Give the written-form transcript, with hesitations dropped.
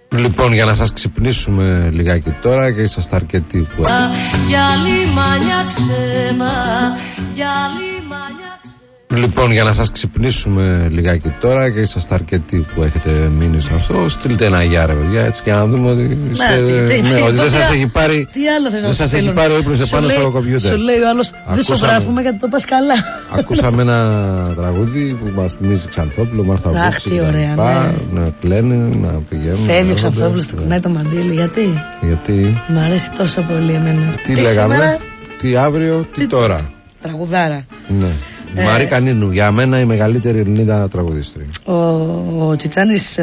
Λοιπόν, για να σας ξυπνήσουμε λιγάκι τώρα, και είσαστε αρκετοί που Λοιπόν, για να σας ξυπνήσουμε λιγάκι τώρα, και είσαστε αρκετοί που έχετε μείνει σε αυτό, στείλτε ένα γεια, ρε παιδιά, έτσι, και να δούμε ότι ότι δεν σας έχει πάρει. Τι άλλο θες να σας έχει πάρει ο ύπνος επάνω στο κομπιούτερ. Σου λέει ο άλλος, δεν σου γράφουμε γιατί το πας καλά. Ακούσαμε ένα τραγούδι που μας θυμίζει Ξανθόπουλο, Μάρθα Βούξη, τι ωραία, να κλαίνε, να πηγαίνουν. Φεύγει ο Ξανθόπουλος, του κουνάει το μαντίλι, γιατί μ' αρέσει τόσο πολύ εμένα. Τι λέγαμε, τι αύριο, τι τώρα. Τραγουδάρα. Ναι. Μαρίκα Νίνου, για μένα η μεγαλύτερη Ελληνίδα τραγουδίστρια. Ο Τσιτσάνης